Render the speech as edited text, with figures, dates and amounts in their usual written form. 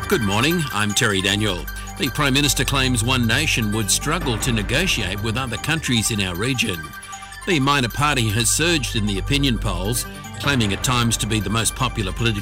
Good morning, I'm Terry Daniel. The Prime Minister claims one nation would struggle to negotiate with other countries in our region. The minor party has surged in the opinion polls, claiming at times to be the most popular political